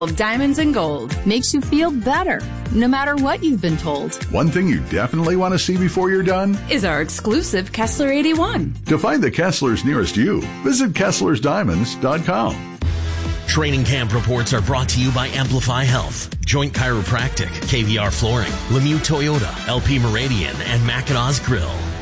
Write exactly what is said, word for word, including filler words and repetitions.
Diamonds and Gold makes you feel better, no matter what you've been told. One thing you definitely want to see before you're done is our exclusive Kessler eighty-one. To find the Kesslers nearest you, visit Kesslers Diamonds dot com. Training camp reports are brought to you by Amplify Health, Joint Chiropractic, K V R Flooring, Lemieux Toyota, L P Meridian, and Mackinac Grill.